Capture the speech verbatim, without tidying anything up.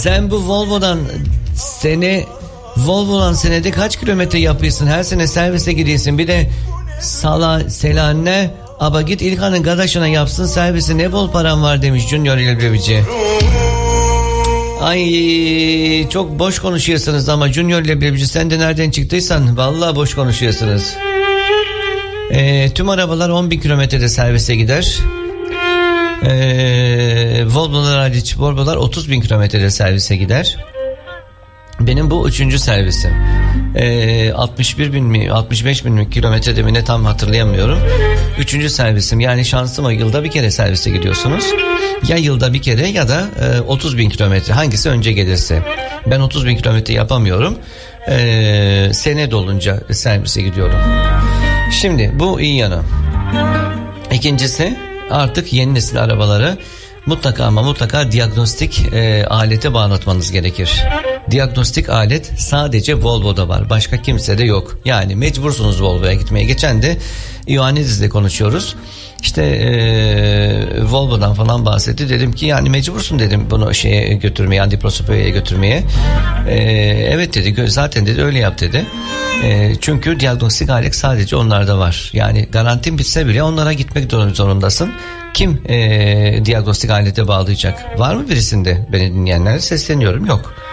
Sen bu Volvo'dan sene Volvo'dan senede kaç kilometre yapıyorsun? Her sene servise gidiyorsun. Bir de sala selanne aba git İlkan'ın gadaşına yapsın servisi, ne bol param var demiş Junior Leblebici. Ay çok boş konuşuyorsunuz ama Junior Leblebici, sen de nereden çıktıysan vallahi boş konuşuyorsunuz. Ee, tüm arabalar on bin kilometrede servise gider. Ee, Volvo'lar hariç Volvo'lar otuz bin kilometrede servise gider. Benim bu üçüncü servisim. Ee, altmış bir bin mi altmış beş bin mi kilometrede mi ne tam hatırlayamıyorum. Üçüncü servisim, yani şansım o, yılda bir kere servise gidiyorsunuz. Ya yılda bir kere ya da e, otuz bin kilometre, hangisi önce gelirse. Ben otuz bin kilometre yapamıyorum. Ee, sene dolunca servise gidiyorum. Şimdi bu iyi yanı. İkincisi, artık yeni nesil arabaları mutlaka ama mutlaka diagnostik e, alete bağlatmanız gerekir. Diagnostik alet sadece Volvo'da var. Başka kimsede yok. Yani mecbursunuz Volvo'ya gitmeye. Geçen de Ioannidis'le konuşuyoruz. İşte e, Volvo'dan falan bahsetti. Dedim ki yani mecbursun dedim bunu şeye götürmeye, antiprosopoya götürmeye. E, evet dedi, zaten dedi öyle yap dedi. E, çünkü diagnostik alet sadece onlarda var. Yani garantin bitse bile onlara gitmek zorundasın. Kim e, diagnostik alete bağlayacak? Var mı birisinde? Beni dinleyenlere sesleniyorum. Yok.